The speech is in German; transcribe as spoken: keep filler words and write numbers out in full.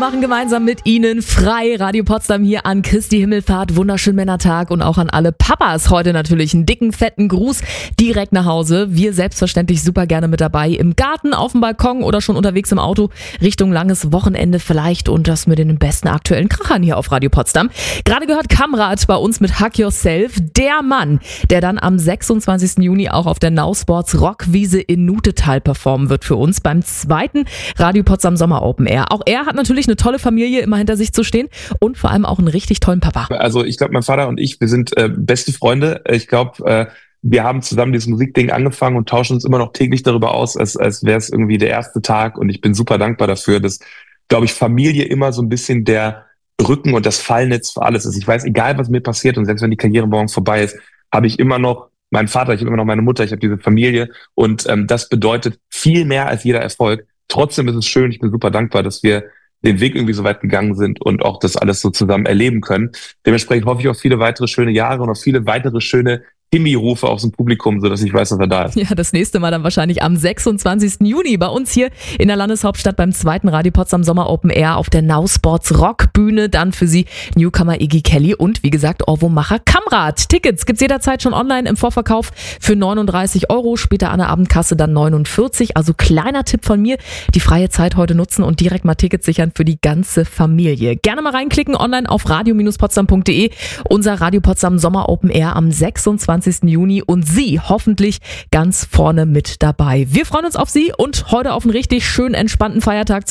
machen gemeinsam mit Ihnen frei. Radio Potsdam hier an Christi Himmelfahrt. Wunderschönen Männertag und auch an alle Papas heute natürlich einen dicken, fetten Gruß direkt nach Hause. Wir selbstverständlich super gerne mit dabei. Im Garten, auf dem Balkon oder schon unterwegs im Auto Richtung langes Wochenende vielleicht und das mit den besten aktuellen Krachern hier auf Radio Potsdam. Gerade gehört Kamrat bei uns mit Hug Yourself. Der Mann, der dann am sechsundzwanzigsten Juni auch auf der Now Sports Rockwiese in Nutetal performen wird für uns beim zweiten Radio Potsdam Sommer Open Air. Auch er hat natürlich eine tolle Familie immer hinter sich zu stehen und vor allem auch einen richtig tollen Papa. Also ich glaube, mein Vater und ich, wir sind äh, beste Freunde. Ich glaube, äh, wir haben zusammen dieses Musikding angefangen und tauschen uns immer noch täglich darüber aus, als, als wäre es irgendwie der erste Tag. Und ich bin super dankbar dafür, dass, glaube ich, Familie immer so ein bisschen der Rücken und das Fallnetz für alles ist. Ich weiß, egal was mir passiert und selbst wenn die Karriere morgen vorbei ist, habe ich immer noch meinen Vater, ich habe immer noch meine Mutter, ich habe diese Familie und ähm, das bedeutet viel mehr als jeder Erfolg. Trotzdem ist es schön, ich bin super dankbar, dass wir den Weg irgendwie so weit gegangen sind und auch das alles so zusammen erleben können. Dementsprechend hoffe ich auf viele weitere schöne Jahre und auf viele weitere schöne Timmy-Rufe aus dem Publikum, sodass ich weiß, dass er da ist. Ja, das nächste Mal dann wahrscheinlich am sechsundzwanzigsten Juni bei uns hier in der Landeshauptstadt beim zweiten Radio Potsdam Sommer Open Air auf der Now Sports Rockbühne. Dann für Sie Newcomer Iggy Kelly und wie gesagt Ohrwurmmacher Kamrat. Tickets gibt's jederzeit schon online im Vorverkauf für neununddreißig Euro, später an der Abendkasse dann neunundvierzig. Also kleiner Tipp von mir, die freie Zeit heute nutzen und direkt mal Tickets sichern für die ganze Familie. Gerne mal reinklicken online auf radio potsdam punkt de. Unser Radio Potsdam Sommer Open Air am sechsundzwanzigsten Juni und Sie hoffentlich ganz vorne mit dabei. Wir freuen uns auf Sie und heute auf einen richtig schönen, entspannten Feiertag zu